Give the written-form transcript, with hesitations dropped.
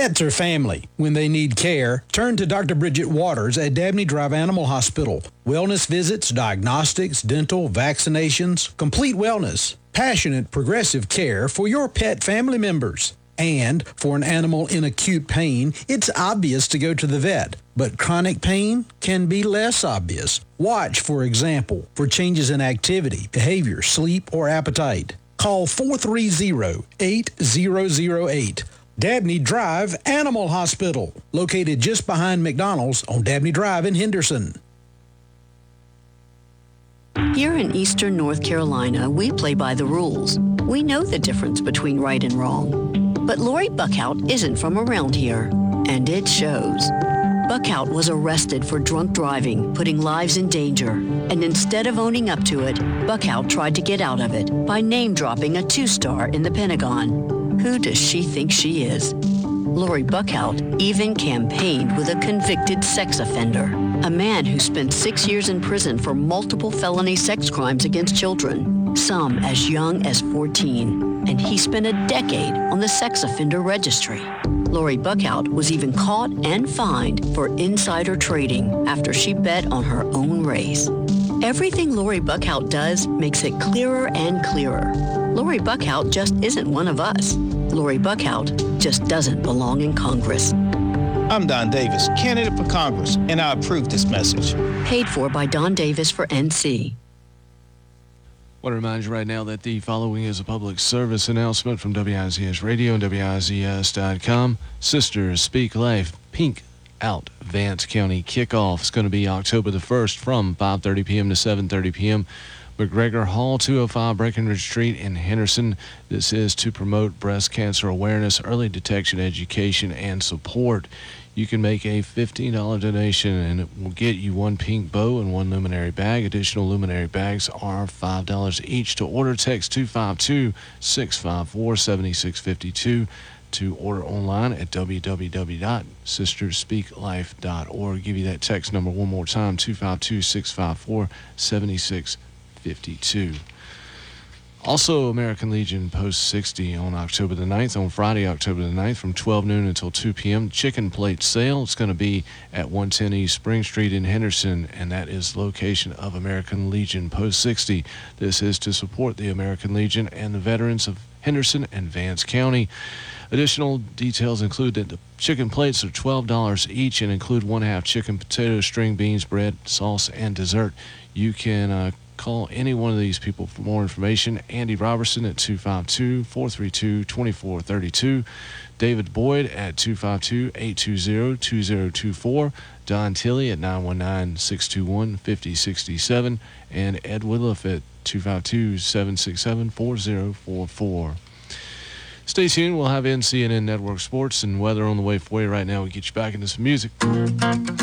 Pets are family. When they need care, turn to Dr. Bridget Waters at Dabney Drive Animal Hospital. Wellness visits, diagnostics, dental, vaccinations, complete wellness. Passionate, progressive care for your pet family members. And for an animal in acute pain, it's obvious to go to the vet. But chronic pain can be less obvious. Watch, for example, for changes in activity, behavior, sleep, or appetite. Call 430-8008. Dabney Drive Animal Hospital, located just behind McDonald's on Dabney Drive in Henderson. Here in Eastern North Carolina, we play by the rules. We know the difference between right and wrong. But Lori Buckhout isn't from around here, and it shows. Buckhout was arrested for drunk driving, putting lives in danger. And instead of owning up to it, Buckhout tried to get out of it by name-dropping a 2-star in the Pentagon. Who does she think she is? Lori Buckhout even campaigned with a convicted sex offender, a man who spent 6 years in prison for multiple felony sex crimes against children, some as young as 14, and he spent a decade on the sex offender registry. Lori Buckhout was even caught and fined for insider trading after she bet on her own race. Everything Lori Buckhout does makes it clearer and clearer. Lori Buckhout just isn't one of us. Lori Buckhout just doesn't belong in Congress. I'm Don Davis, candidate for Congress, and I approve this message. Paid for by Don Davis for NC. I want to remind you right now that the following is a public service announcement from WIZS Radio and WIZS.com. Sisters Speak Life Pink Out Vance County kickoff is going to be October the 1st from 5:30 p.m. to 7:30 p.m. McGregor Hall, 205 Breckenridge Street in Henderson. This is to promote breast cancer awareness, early detection, education, and support. You can make a $15 donation, and it will get you one pink bow and one luminary bag. Additional luminary bags are $5 each. To order, text 252-654-7652. To order online at www.sisterspeaklife.org. Give you that text number one more time, 252-654-7652. Also, American Legion Post 60 on October the 9th, on Friday, October the 9th, from 12 noon until 2 p.m. Chicken plate sale. It's going to be at 110 East Spring Street in Henderson, and that is the location of American Legion Post 60. This is to support the American Legion and the veterans of Henderson and Vance County. Additional details include that the chicken plates are $12 each and include 1/2 chicken, potato, string beans, bread, sauce, and dessert. You can call any one of these people for more information. Andy Robertson at 252-432-2432. David Boyd at 252-820-2024. Don Tilley at 919-621-5067. And Ed Woodruff at 252-767-4044. Stay tuned. We'll have NCNN Network Sports and weather on the way for you right now. We'll get you back into some music.